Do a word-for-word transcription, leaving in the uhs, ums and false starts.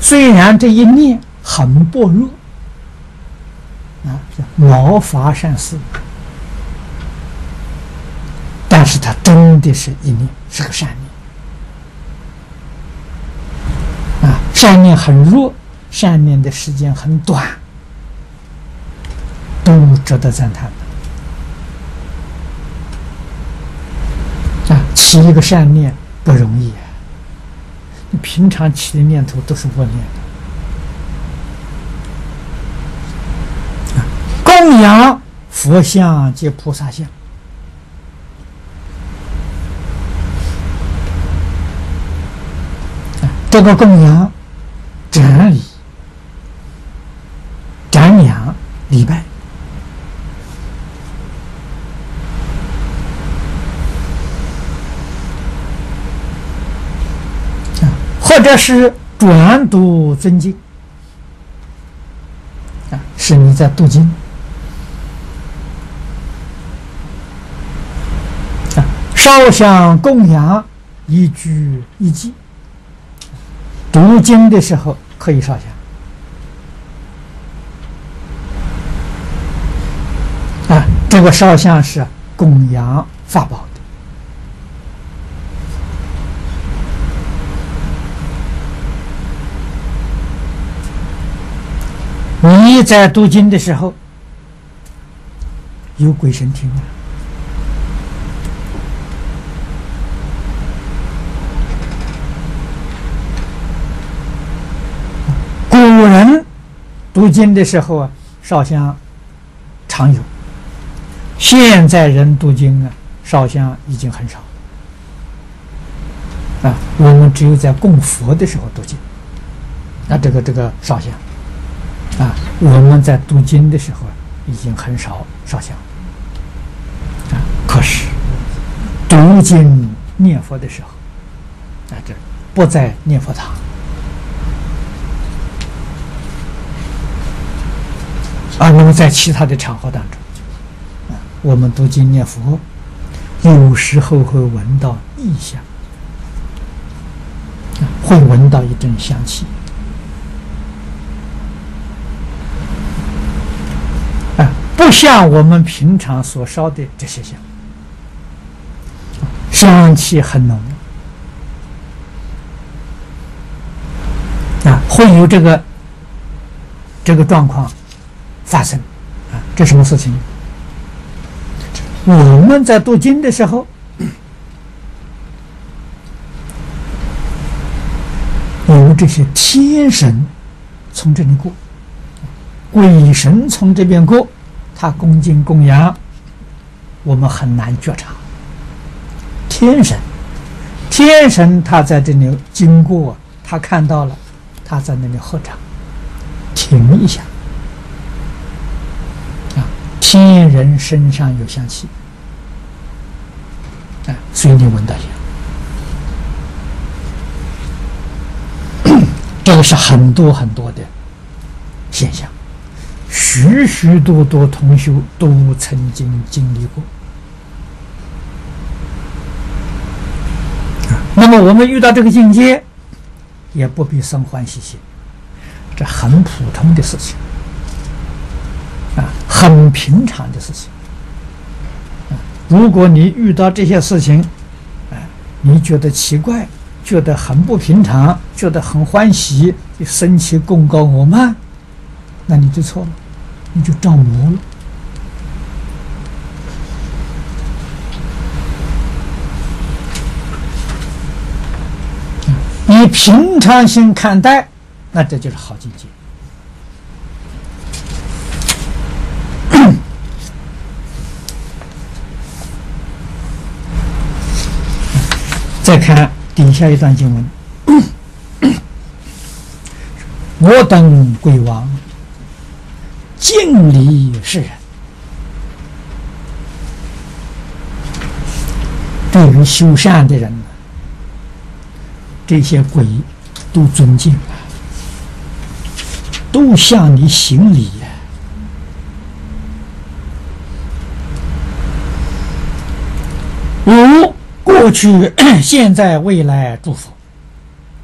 虽然这一念很薄弱，啊，叫毛发善事，但是它真的是一念，是个善念。啊，善念很弱，善念的时间很短，都值得赞叹的。啊，起一个善念不容易啊！你平常起的念头都是恶念的。啊，供养佛像及菩萨像，啊，这个供养、瞻礼、瞻仰、礼拜。或者是转读尊经，啊，是你在读经，啊，烧香供养一句一记，读经的时候可以烧香，啊，这个烧香是供养法宝。你在读经的时候，有鬼神听啊。古人读经的时候啊，烧香常有；现在人读经啊，烧香已经很少啊。我们只有在供佛的时候读经，那这个这个烧香。啊，我们在读经的时候已经很少烧香，啊，可是读经念佛的时候，啊，这不在念佛堂，啊，那么在其他的场合当中，啊，我们读经念佛，有时候会闻到异香，啊，会闻到一阵香气。不像我们平常所烧的这些香，香气很浓啊，会有这个这个状况发生啊。这什么事情？我们在读经的时候，有这些天神从这里过，鬼神从这边过。他恭敬供养，我们很难觉察。天神，天神他在这里经过，他看到了，他在那里合掌，停一下。啊，天人身上有香气，啊，所以你闻到香。这个是很多很多的现象。许许多多同修都曾经经历过，那么我们遇到这个境界，也不必生欢喜心，这很普通的事情，啊，很平常的事情。啊，如果你遇到这些事情，啊，你觉得奇怪，觉得很不平常，觉得很欢喜，就升起功高我慢，那你就错了。你就着魔了。以平常心看待，那这就是好境界。再看底下一段经文：我等鬼王敬礼世人，对于修善的人呢，这些鬼都尊敬啊，都向你行礼呀、啊。如过去、现在、未来诸佛，